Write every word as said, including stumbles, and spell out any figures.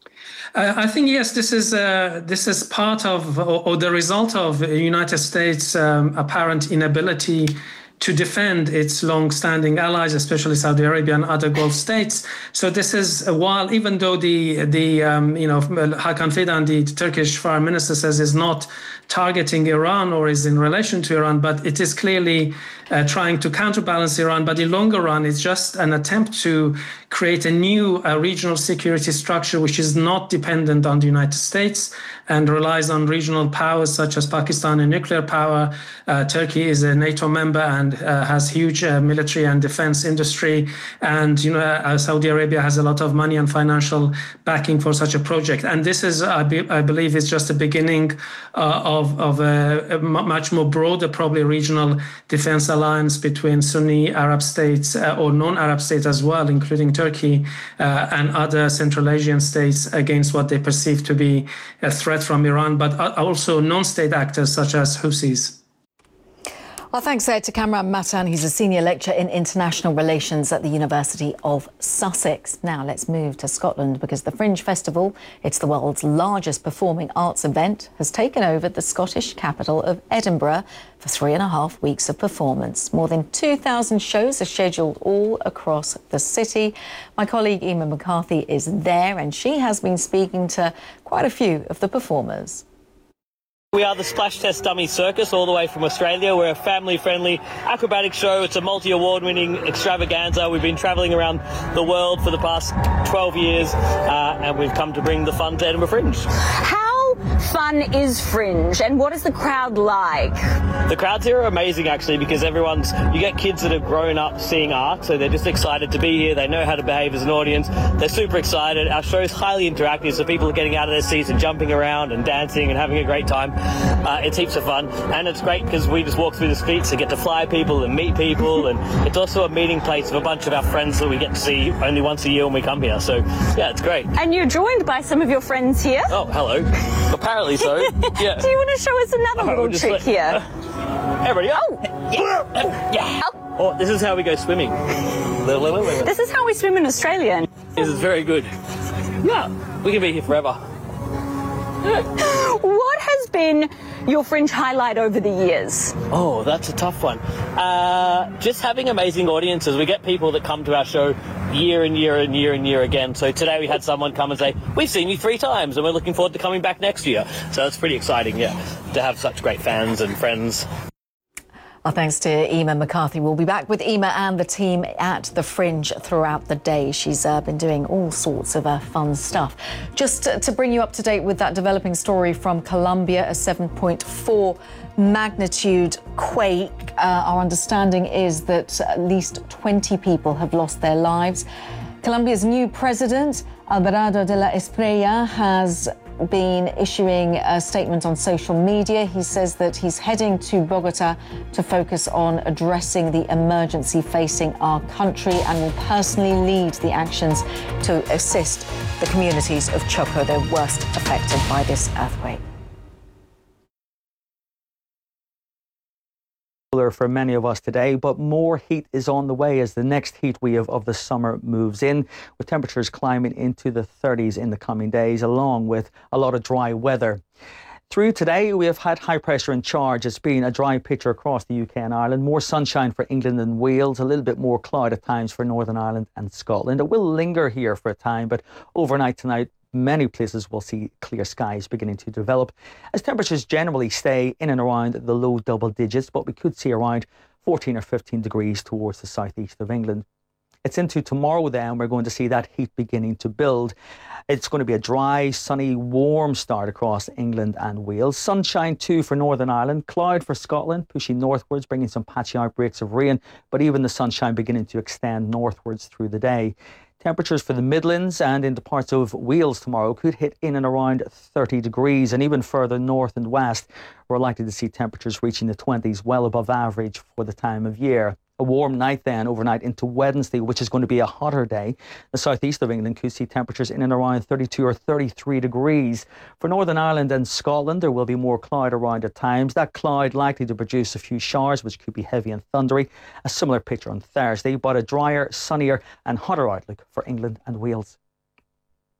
Uh, I think yes, this is uh, this is part of or, or the result of the United States' um, apparent inability to defend its long-standing allies, especially Saudi Arabia and other Gulf states. So this is uh, while even though the the um, you know Hakan Fidan, the Turkish foreign minister, says is not targeting Iran or is in relation to Iran, but it is clearly uh, trying to counterbalance Iran. But in longer run, it's just an attempt to create a new uh, regional security structure which is not dependent on the United States and relies on regional powers such as Pakistan and nuclear power. Uh, Turkey is a NATO member and uh, has huge uh, military and defense industry. And, you know, uh, Saudi Arabia has a lot of money and financial backing for such a project. And this is, I, be, I believe, is just the beginning uh, of, of a, a much more broader, probably regional defense alliance between Sunni Arab states uh, or non-Arab states as well, including Turkey uh, and other Central Asian states against what they perceive to be a threat from Iran, but also non-state actors such as Houthis. Well, thanks uh, to Kamran Matan. He's a senior lecturer in international relations at the University of Sussex. Now let's move to Scotland because the Fringe Festival, it's the world's largest performing arts event, has taken over the Scottish capital of Edinburgh for three and a half weeks of performance. More than two thousand shows are scheduled all across the city. My colleague Emma McCarthy is there and she has been speaking to quite a few of the performers. We are the Splash Test Dummy Circus, all the way from Australia. We're a family-friendly acrobatic show. It's a multi-award-winning extravaganza. We've been travelling around the world for the past twelve years, uh, and we've come to bring the fun to Edinburgh Fringe. How fun is Fringe, and what is the crowd like? The crowds here are amazing, actually, because everyone's, you get kids that have grown up seeing art, so they're just excited to be here. They know how to behave as an audience. They're super excited. Our show is highly interactive, so people are getting out of their seats and jumping around and dancing and having a great time. Uh, it's heaps of fun, and it's great because we just walk through the streets and get to fly people and meet people, and it's also a meeting place of a bunch of our friends that we get to see only once a year when we come here. So, yeah, it's great. And you're joined by some of your friends here? Oh, hello. Apparently so. Yeah. Do you want to show us another Oh, little trick let, here? Uh, everybody up. Oh, yeah. Yeah. Oh. Oh, this is how we go swimming. This is how we swim in Australia. This is very good. Yeah, we can be here forever. What has been your Fringe highlight over the years? Oh, that's a tough one. Uh, just having amazing audiences. We get people that come to our show year and year and year and year again. So today we had someone come and say, we've seen you three times and we're looking forward to coming back next year. So it's pretty exciting, yeah, to have such great fans and friends. Well, thanks to Emma McCarthy. We'll be back with Emma and the team at the Fringe throughout the day. She's uh, been doing all sorts of uh, fun stuff. Just to, to bring you up to date with that developing story from Colombia, a seven point four magnitude quake. Uh, our understanding is that at least twenty people have lost their lives. Colombia's new president, Alvarado de la Espriella, has been issuing a statement on social media. He says that he's heading to Bogota to focus on addressing the emergency facing our country and will personally lead the actions to assist the communities of Choco, the worst affected by this earthquake. For many of us today, but more heat is on the way as the next heat wave of the summer moves in, with temperatures climbing into the thirties in the coming days, along with a lot of dry weather. Through today, we have had high pressure in charge. It's been a dry picture across the U K and Ireland. More sunshine for England and Wales, a little bit more cloud at times for Northern Ireland and Scotland. It will linger here for a time, but overnight tonight, many places will see clear skies beginning to develop as temperatures generally stay in and around the low double digits, but we could see around fourteen or fifteen degrees towards the southeast of England. It's into tomorrow then we're going to see that heat beginning to build. It's going to be a dry, sunny, warm start across England and Wales. Sunshine too for Northern Ireland, cloud for Scotland, pushing northwards, bringing some patchy outbreaks of rain, but even the sunshine beginning to extend northwards through the day. Temperatures for the Midlands and into parts of Wales tomorrow could hit in and around thirty degrees, and even further north and west, we're likely to see temperatures reaching the twenties, well above average for the time of year. A warm night then overnight into Wednesday, which is going to be a hotter day. The southeast of England could see temperatures in and around thirty-two or thirty-three degrees. For Northern Ireland and Scotland, there will be more cloud around at times. That cloud likely to produce a few showers, which could be heavy and thundery. A similar picture on Thursday, but a drier, sunnier and hotter outlook for England and Wales.